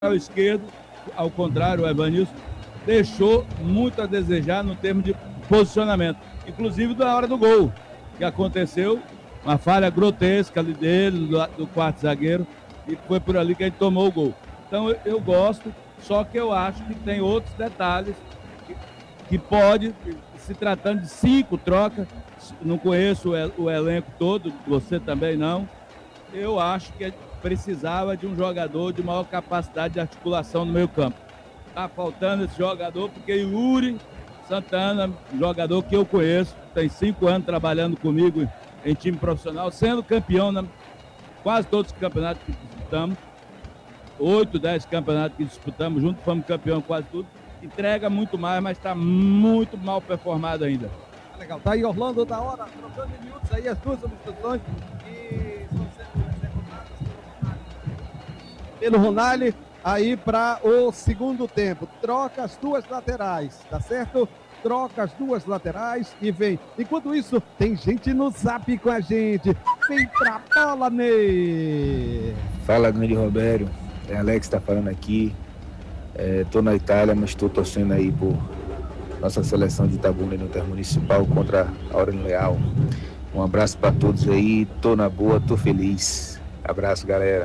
lateral esquerdo, ao contrário, o Evanilson, deixou muito a desejar no termo de posicionamento, inclusive na hora do gol, que aconteceu, uma falha grotesca ali dele, do quarto zagueiro, e foi por ali que ele tomou o gol. Então eu gosto, só que eu acho que tem outros detalhes que pode, se tratando de 5 trocas, não conheço o elenco todo, você também não, eu acho que precisava de um jogador de maior capacidade de articulação no meio campo. Tá faltando esse jogador, porque Yuri Santana, jogador que eu conheço, tem 5 anos trabalhando comigo em time profissional, sendo campeão na quase todos os campeonatos que disputamos, 8, 10 campeonatos que disputamos juntos, fomos campeão quase tudo, entrega muito mais, mas está muito mal performado ainda. Legal, tá aí Orlando da hora, trocando em minutos aí as duas substituições que estão sendo executadas pelo Ronaldo aí para o segundo tempo. Troca as duas laterais, tá certo? Troca as duas laterais e vem. Enquanto isso, tem gente no zap com a gente. Vem pra bola, Ney! Fala, grande Robério. É Alex tá falando aqui. Tô na Itália, mas tô torcendo aí por nossa seleção de Itabuna no Intermunicipal contra a Aurélio Leal. Um abraço para todos aí. Tô na boa, tô feliz. Abraço, galera.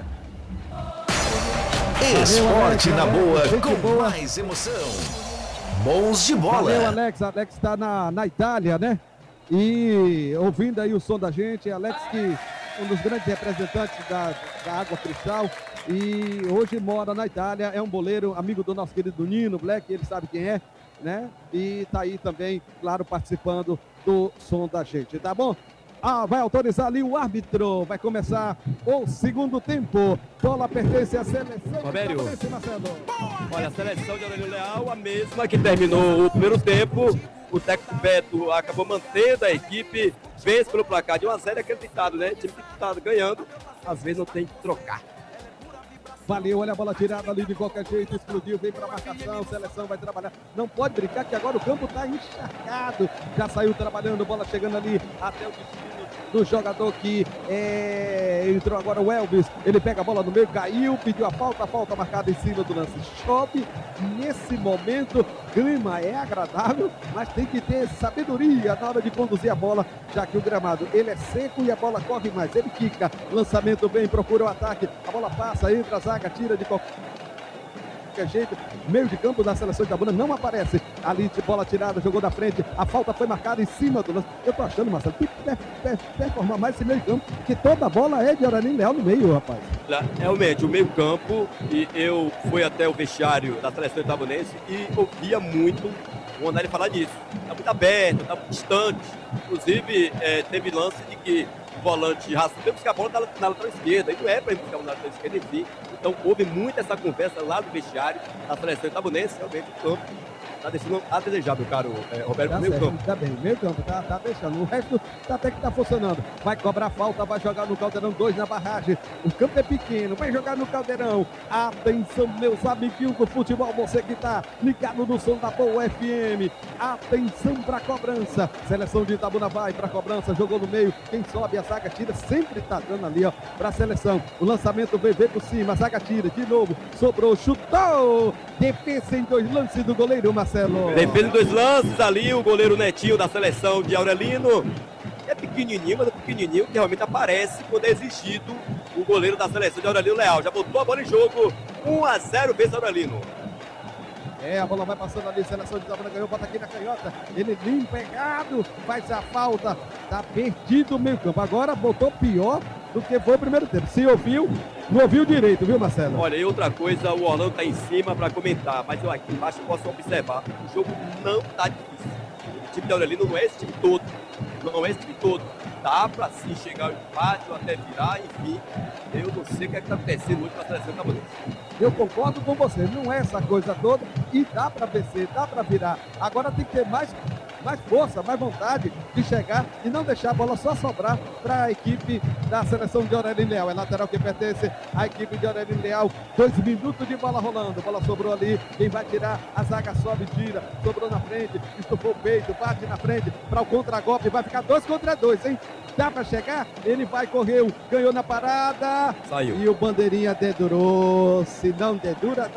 Esporte na boa, com mais emoção. Bons de bola. Valeu, Alex. Alex tá na Itália, né? E ouvindo aí o som da gente, Alex, que um dos grandes representantes da Água Cristal, e hoje mora na Itália, é um boleiro, amigo do nosso querido Nino Black, ele sabe quem é, né? E tá aí também, claro, participando do som da gente, tá bom? Vai autorizar ali o árbitro, vai começar o segundo tempo. Bola pertence à seleção. Robério, olha, a seleção de Aurélio Leal, a mesma que terminou o primeiro tempo. O técnico Beto acabou mantendo a equipe, fez pelo placar de 1-0, aquele ditado, né? Time que tá ganhando, às vezes não tem que trocar. Valeu, olha a bola tirada ali de qualquer jeito, explodiu, vem para marcação, seleção vai trabalhar. Não pode brincar que agora o campo tá encharcado. Já saiu trabalhando, bola chegando ali até o destino do jogador que entrou agora, o Elvis. Ele pega a bola no meio, caiu, pediu a falta marcada em cima do lance. Chove nesse momento, clima é agradável, mas tem que ter sabedoria na hora de conduzir a bola, já que o gramado ele é seco e a bola corre mais. Ele quica, lançamento bem, procura o ataque, a bola passa, entra a zaga, tira de qualquer jeito, meio de campo da seleção de Itabuna não aparece, ali de bola tirada, jogou da frente, a falta foi marcada em cima do lance. Eu tô achando, Marcelo, tem que performar mais esse meio de campo, que toda a bola é de Aurélio Leal no meio, rapaz. Realmente, o meio campo, e eu fui até o vestiário da seleção itabunense e ouvia muito o Ronaldo falar disso. Tá muito aberto, tá muito distante, inclusive teve lance de que o volante raspou buscar a bola na lateral esquerda, e não é para ir buscar na lateral esquerda, enfim. Então houve muito essa conversa lá do vestiário da seleção itabunense, realmente o campo tá deixando a desejar, meu caro Roberto, tá meio certo, campo. Tá bem, meio campo, tá deixando. O resto até que tá funcionando. Vai cobrar falta, vai jogar no Caldeirão, 2 na barragem. O campo é pequeno, vai jogar no Caldeirão. Atenção, meus amiguinhos do futebol, você que tá ligado no som da Boa FM. Atenção pra cobrança. Seleção de Itabuna vai pra cobrança, jogou no meio. Quem sobe a zaga tira, sempre tá dando ali, ó, pra seleção. O lançamento veio por cima, a zaga tira de novo. Sobrou, chutou. Defesa em 2 lances do goleiro, Marcelo. Defesa em 2 lances ali, o goleiro Netinho da seleção de Aurelino. É pequenininho, mas é pequenininho que realmente aparece quando é exigido o goleiro da seleção de Aurelino Leal. Já botou a bola em jogo, 1-0 vence Aurelino. A bola vai passando ali, seleção de Itabuna ganhou, bota aqui na canhota. Ele limpa, pegado, faz a falta. Tá perdido o meio campo. Agora botou pior do que foi o primeiro tempo. Se ouviu, não ouviu direito, viu, Marcelo? Olha, e outra coisa, o Orlando tá em cima para comentar, mas eu aqui embaixo posso observar, o jogo não tá difícil. O time de Aurelino não é esse time todo, não é esse time todo. Dá para sim chegar ao empate ou até virar, enfim. Eu não sei o que é que tá acontecendo hoje com a seleção itabunense. Eu concordo com você, não é essa coisa toda e dá para vencer, dá para virar. Agora tem que ter mais mais força, mais vontade de chegar e não deixar a bola só sobrar para a equipe da seleção de Aurélio Leal. É lateral que pertence à equipe de Aurélio Leal. 2 minutos de bola rolando. Bola sobrou ali. Quem vai tirar? A zaga sobe, tira. Sobrou na frente. Estufou o peito. Bate na frente para o contragolpe. Vai ficar 2 contra 2, hein? Dá para chegar? Ele vai, correu. Ganhou na parada. Saiu. E o bandeirinha dedurou. Se não dedura,